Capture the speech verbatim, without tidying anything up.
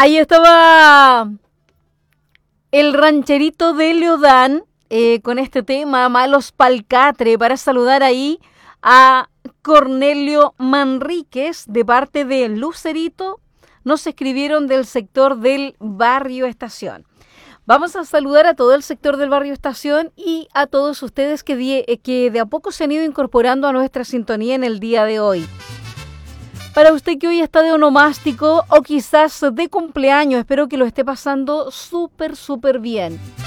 Ahí estaba el rancherito de Leodán eh, con este tema, Malos Palcatre, para saludar ahí a Cornelio Manríquez de parte de Lucerito. Nos escribieron del sector del Barrio Estación. Vamos a saludar a todo el sector del Barrio Estación y a todos ustedes que, die, que de a poco se han ido incorporando a nuestra sintonía en el día de hoy. Para usted que hoy está de onomástico o quizás de cumpleaños, espero que lo esté pasando súper, súper bien.